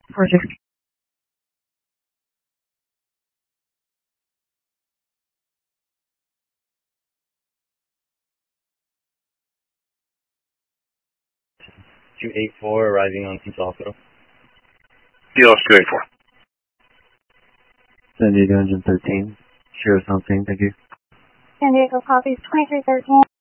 460. 284 arriving on Pizza Hospital. Delos 284. San Diego Engine 13. Share something, thank you. San Diego copies 2313.